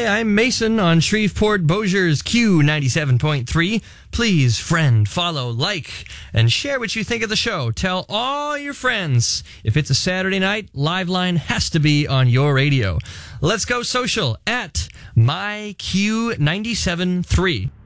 Hi, I'm Mason on Shreveport Bossier's Q97.3. Please friend, follow, like, and share what you think of the show. Tell all your friends. If it's a Saturday night, Liveline has to be on your radio. Let's go social at MyQ973.